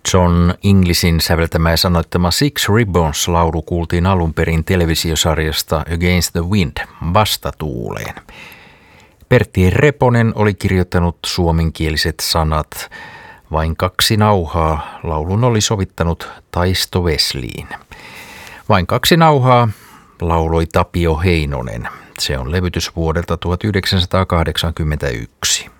John Inglishin säveltämä ja sanoittama Six Ribbons-laulu kuultiin alun perin televisiosarjasta Against the Wind, vastatuuleen. Pertti Reponen oli kirjoittanut suomenkieliset sanat. Vain 2 nauhaa laulun oli sovittanut Taisto Wesliin. Vain 2 nauhaa lauloi Tapio Heinonen. Se on levytys vuodelta 1981.